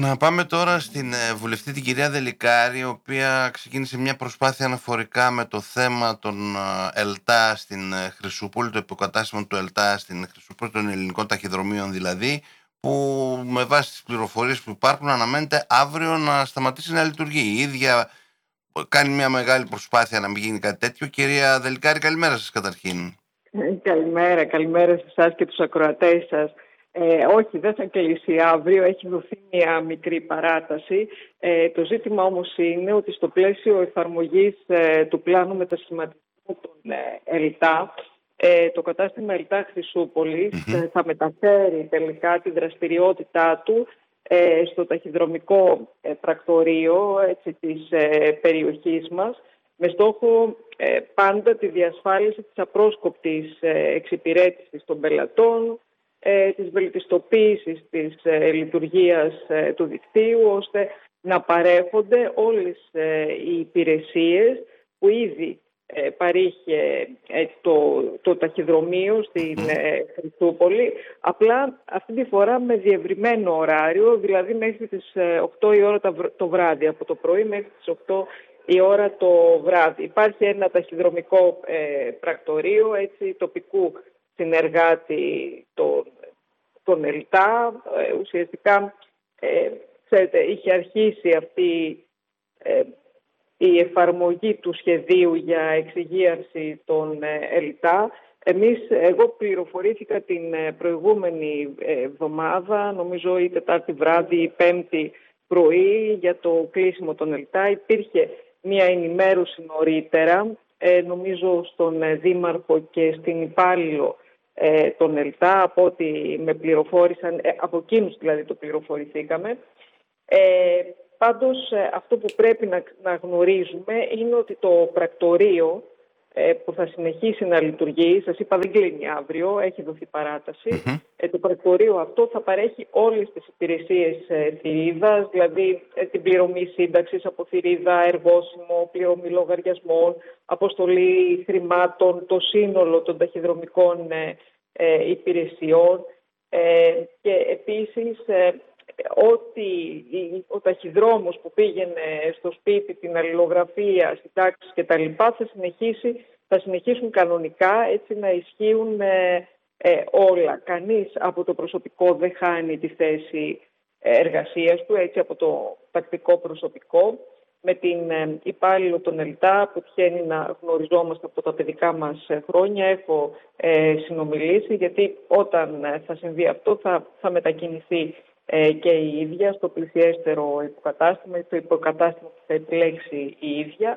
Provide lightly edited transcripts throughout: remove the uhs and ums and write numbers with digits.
Να πάμε τώρα στην βουλευτή την κυρία Δελικάρη, η οποία ξεκίνησε μια προσπάθεια αναφορικά με το θέμα των ΕΛΤΑ στην Χρυσούπολη, το υποκατάστημα του ΕΛΤΑ στην Χρυσούπολη, των ελληνικών ταχυδρομείων δηλαδή, που με βάση τις πληροφορίες που υπάρχουν αναμένεται αύριο να σταματήσει να λειτουργεί. Η ίδια κάνει μια μεγάλη προσπάθεια να μην γίνει κάτι τέτοιο. Κυρία Δελικάρη, καλημέρα σας καταρχήν. Καλημέρα σε εσάς και τους ακροατές σας. Όχι, δεν θα κλείσει αύριο, έχει δοθεί μια μικρή παράταση. Το ζήτημα όμως είναι ότι στο πλαίσιο εφαρμογής του πλάνου μετασχηματισμού των ΕΛΤΑ, το κατάστημα ΕΛΤΑ Χρυσούπολης θα μεταφέρει τελικά τη δραστηριότητά του στο ταχυδρομικό πρακτορείο της περιοχής μας, με στόχο πάντα τη διασφάλιση της απρόσκοπτης εξυπηρέτησης των πελατών, της βελτιστοποίησης της λειτουργίας του δικτύου, ώστε να παρέχονται όλες οι υπηρεσίες που ήδη παρήχε το ταχυδρομείο στην Χρυσούπολη, απλά αυτή τη φορά με διευρυμένο ωράριο, δηλαδή μέχρι τις 8 η ώρα το βράδυ, από το πρωί μέχρι τις 8 η ώρα το βράδυ. Υπάρχει ένα ταχυδρομικό πρακτορείο τοπικού συνεργάτη των ΕΛΤΑ. Ουσιαστικά ξέρετε, είχε αρχίσει αυτή η εφαρμογή του σχεδίου για εξυγίανση των ΕΛΤΑ. Εγώ πληροφορήθηκα την προηγούμενη εβδομάδα, νομίζω η Τετάρτη βράδυ ή Πέμπτη πρωί, για το κλείσιμο των ΕΛΤΑ. Υπήρχε μια ενημέρωση νωρίτερα, νομίζω στον Δήμαρχο και στην υπάλληλο των ΕΛΤΑ, από ό,τι με πληροφόρησαν, από εκείνους δηλαδή το πληροφορηθήκαμε. Πάντως αυτό που πρέπει να γνωρίζουμε είναι ότι το πρακτορείο που θα συνεχίσει να λειτουργεί, σας είπα δεν κλείνει αύριο, έχει δοθεί παράταση. Το πρακτορείο αυτό θα παρέχει όλες τις υπηρεσίες θηρίδας, δηλαδή την πληρωμή σύνταξης από θηρίδα, εργόσιμο, πληρωμή λογαριασμών, αποστολή χρημάτων, το σύνολο των ταχυδρομικών υπηρεσιών και επίσης ότι ο ταχυδρόμος που πήγαινε στο σπίτι, την αλληλογραφία, συντάξεις κτλ. Θα συνεχίσουν κανονικά, έτσι να ισχύουν όλα. Κανείς από το προσωπικό δεν χάνει τη θέση εργασίας του, έτσι από το τακτικό προσωπικό. Με την υπάλληλο των ΕΛΤΑ που τυχαίνει να γνωριζόμαστε από τα παιδικά μας χρόνια, έχω συνομιλήσει, γιατί όταν θα συμβεί αυτό θα μετακινηθεί και η ίδια στο πλησιέστερο υποκατάστημα, το υποκατάστημα που θα επιλέξει η ίδια,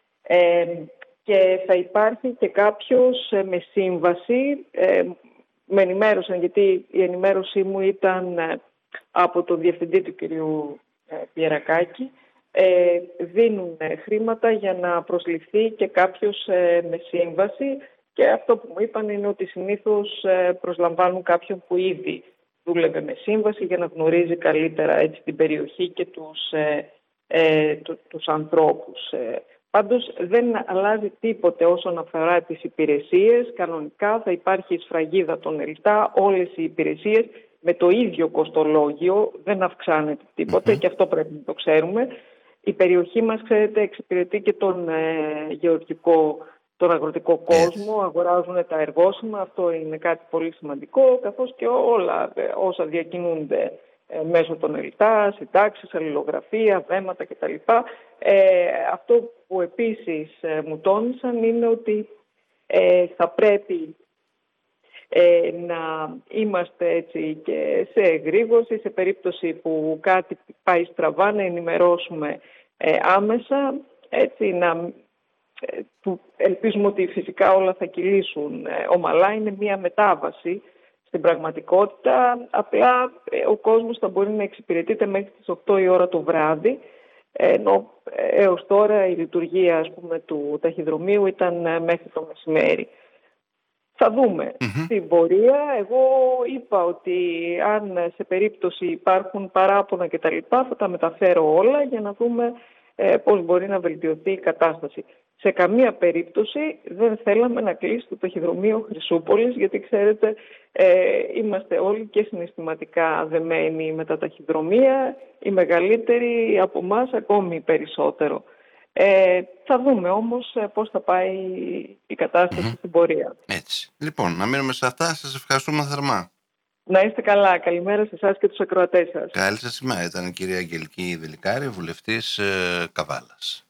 και θα υπάρχει και κάποιος με σύμβαση. Με ενημέρωσαν, γιατί η ενημέρωσή μου ήταν από τον διευθυντή του κυρίου Πιερακάκη. Δίνουν χρήματα για να προσληφθεί και κάποιος με σύμβαση, και αυτό που μου είπαν είναι ότι συνήθως προσλαμβάνουν κάποιον που ήδη δούλευε με σύμβαση, για να γνωρίζει καλύτερα έτσι την περιοχή και τους ανθρώπους. Πάντως δεν αλλάζει τίποτε όσον αφορά τις υπηρεσίες. Κανονικά θα υπάρχει η σφραγίδα των ΕΛΤΑ, όλες οι υπηρεσίες με το ίδιο κοστολόγιο, δεν αυξάνεται τίποτε και αυτό πρέπει να το ξέρουμε. Η περιοχή μας, ξέρετε, εξυπηρετεί και τον τον αγροτικό κόσμο, αγοράζουν τα εργόσιμα, αυτό είναι κάτι πολύ σημαντικό, καθώς και όλα όσα διακινούνται μέσω των ΕΛΤΑ, συντάξεις, αλληλογραφία, βέματα κτλ. Αυτό που επίσης μου τόνισαν είναι ότι θα πρέπει να είμαστε έτσι και σε εγρήγορση, σε περίπτωση που κάτι πάει στραβά, να ενημερώσουμε άμεσα, έτσι που ελπίζουμε ότι φυσικά όλα θα κυλήσουν ομαλά. Είναι μια μετάβαση στην πραγματικότητα, απλά ο κόσμος θα μπορεί να εξυπηρετείται μέχρι τις 8 η ώρα το βράδυ, ενώ έως τώρα η λειτουργία, ας πούμε, του ταχυδρομείου ήταν μέχρι το μεσημέρι. Θα δούμε στην πορεία. Εγώ είπα ότι αν σε περίπτωση υπάρχουν παράπονα κτλ, θα τα μεταφέρω όλα για να δούμε πώς μπορεί να βελτιωθεί η κατάσταση. σε καμία περίπτωση δεν θέλαμε να κλείσει το ταχυδρομείο Χρυσούπολης, γιατί ξέρετε είμαστε όλοι και συναισθηματικά δεμένοι με τα ταχυδρομεία, οι μεγαλύτεροι από εμάς ακόμη περισσότερο. Θα δούμε όμως πώς θα πάει η κατάσταση στην πορεία. Έτσι. Λοιπόν, να μείνουμε σε αυτά. Σας ευχαριστούμε θερμά. Να είστε καλά. Καλημέρα σε εσάς και τους ακροατές σας. Καλή σας ημέρα. Ήταν η κυρία Αγγελική Δελικάρη, βουλευτής Καβάλας.